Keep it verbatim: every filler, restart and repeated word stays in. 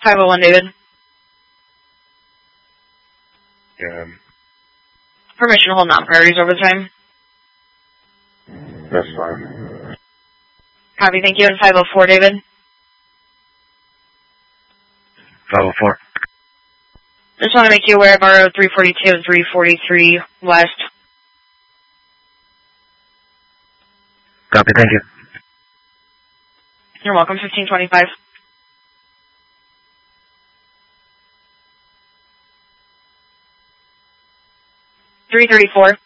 five oh one, David. Yeah. Permission to hold non-priorities over the time. That's fine. Copy, thank you. And five oh four, David. five oh four. Just want to make you aware of our three forty-two and three forty-three west. Copy, thank you. You're welcome, fifteen twenty-five. three thirty-four.